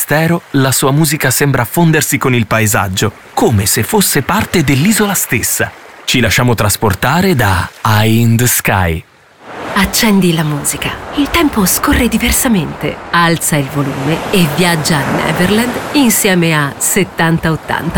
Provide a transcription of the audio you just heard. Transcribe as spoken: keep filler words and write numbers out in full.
mistero, la sua musica sembra fondersi con il paesaggio, come se fosse parte dell'isola stessa. Ci lasciamo trasportare da Eye in the Sky. Accendi la musica. Il tempo scorre diversamente. Alza il volume e viaggia a Neverland insieme a settanta ottanta.